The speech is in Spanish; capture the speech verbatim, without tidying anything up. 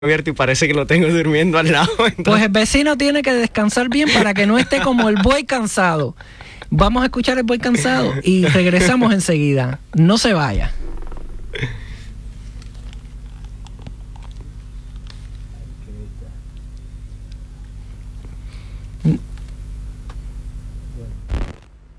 abierto y parece que lo tengo durmiendo al lado. Entonces... Pues el vecino tiene que descansar bien para que no esté como el buey cansado. Vamos a escuchar el buey cansado y regresamos enseguida. No se vaya.